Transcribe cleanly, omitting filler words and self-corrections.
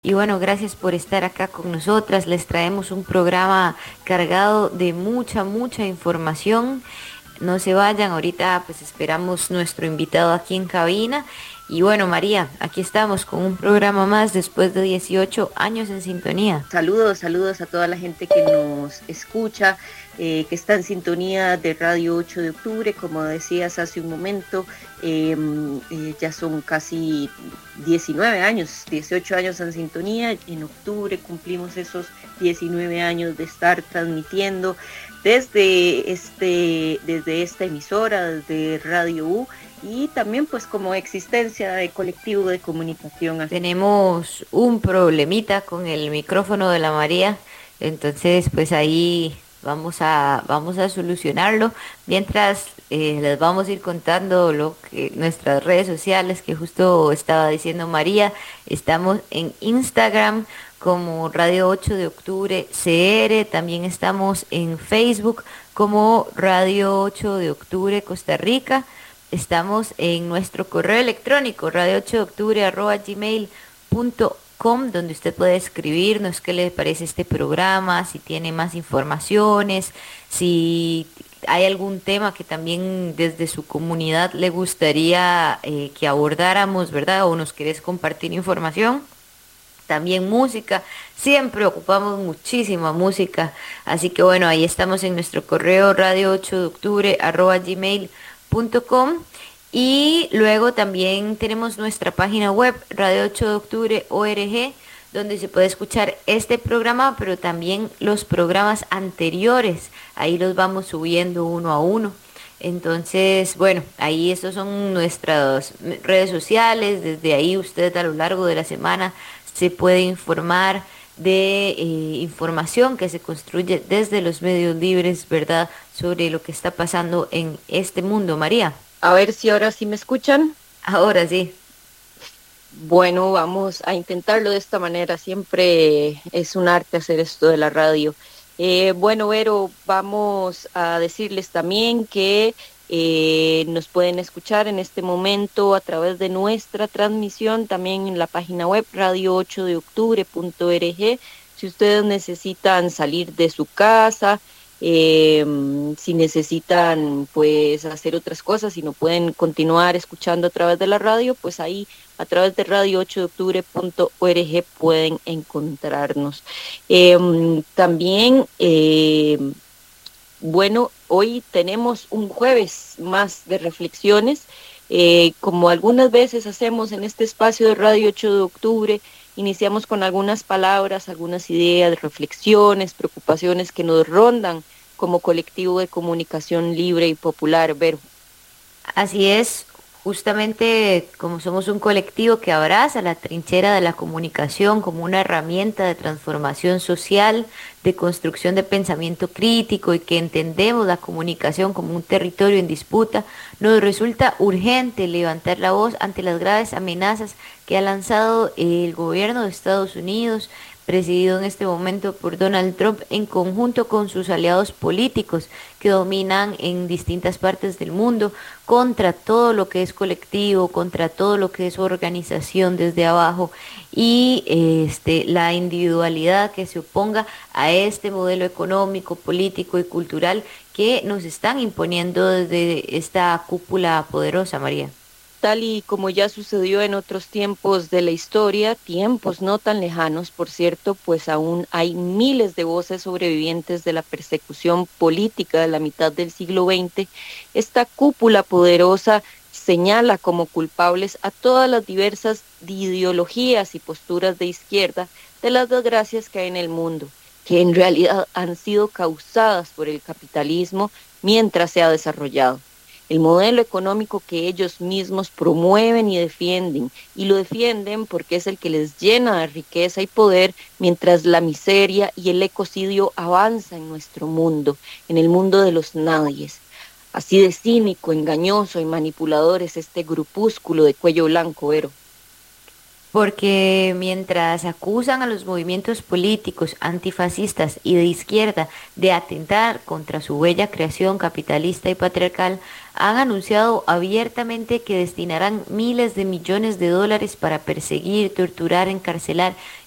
Y bueno, gracias por estar acá con nosotras. Les traemos un programa cargado de mucha información. No se vayan, ahorita pues esperamos nuestro invitado aquí en cabina. Y bueno, María, aquí estamos con un programa más después de 18 años en sintonía. Saludos, saludos a toda la gente que nos escucha, que está en sintonía de Radio 8 de octubre, como decías hace un momento, ya son casi 19 años, 18 años en sintonía, en octubre cumplimos esos 19 años de estar transmitiendo desde esta emisora, desde Radio U, y también pues como existencia de colectivo de comunicación. Tenemos un problemita con el micrófono de la María, entonces pues ahí vamos a solucionarlo. Mientras les vamos a ir contando lo que nuestras redes sociales que justo estaba diciendo María, estamos en Instagram como Radio 8 de Octubre CR, también estamos en Facebook como Radio 8 de Octubre Costa Rica. Estamos en nuestro correo electrónico radio8deoctubre@gmail.com, donde usted puede escribirnos qué le parece este programa, si tiene más informaciones, si hay algún tema que también desde su comunidad le gustaría que abordáramos, ¿verdad? O nos querés compartir información. También música, siempre ocupamos muchísima música, así que bueno, ahí estamos en nuestro correo radio8deoctubre@gmail.com y luego también tenemos nuestra página web radio 8 de octubre org, donde se puede escuchar este programa, pero también los programas anteriores, ahí los vamos subiendo uno a uno. Entonces, bueno, ahí estos son nuestras redes sociales, desde ahí usted a lo largo de la semana se puede informar de información que se construye desde los medios libres, ¿verdad? Sobre lo que está pasando en este mundo, María. A ver si ahora sí me escuchan. Ahora sí. Bueno, vamos a intentarlo de esta manera. Siempre es un arte hacer esto de la radio. Bueno, Vero, vamos a decirles también que nos pueden escuchar en este momento a través de nuestra transmisión, también en la página web radio8deoctubre.org. Si ustedes necesitan salir de su casa, si necesitan pues hacer otras cosas y no pueden continuar escuchando a través de la radio, pues ahí a través de radio8deoctubre.org pueden encontrarnos. También, bueno, hoy tenemos un jueves más de reflexiones. Como algunas veces hacemos en este espacio de Radio 8 de octubre, iniciamos con algunas palabras, algunas ideas, reflexiones, preocupaciones que nos rondan como colectivo de comunicación libre y popular. Ver. Así es, justamente como somos un colectivo que abraza la trinchera de la comunicación como una herramienta de transformación social, de construcción de pensamiento crítico y que entendemos la comunicación como un territorio en disputa, nos resulta urgente levantar la voz ante las graves amenazas que ha lanzado el gobierno de Estados Unidos, presidido en este momento por Donald Trump, en conjunto con sus aliados políticos que dominan en distintas partes del mundo, contra todo lo que es colectivo, contra todo lo que es organización desde abajo y la individualidad que se oponga a este modelo económico, político y cultural que nos están imponiendo desde esta cúpula poderosa, María. Tal y como ya sucedió en otros tiempos de la historia, tiempos no tan lejanos, por cierto, pues aún hay miles de voces sobrevivientes de la persecución política de la mitad del siglo XX. Esta cúpula poderosa señala como culpables a todas las diversas ideologías y posturas de izquierda de las desgracias que hay en el mundo, que en realidad han sido causadas por el capitalismo mientras se ha desarrollado. El modelo económico que ellos mismos promueven y lo defienden porque es el que les llena de riqueza y poder, mientras la miseria y el ecocidio avanza en nuestro mundo, en el mundo de los nadies. Así de cínico, engañoso y manipulador es este grupúsculo de cuello blanco, Vero. Porque mientras acusan a los movimientos políticos antifascistas y de izquierda de atentar contra su bella creación capitalista y patriarcal, han anunciado abiertamente que destinarán miles de millones de dólares para perseguir, torturar, encarcelar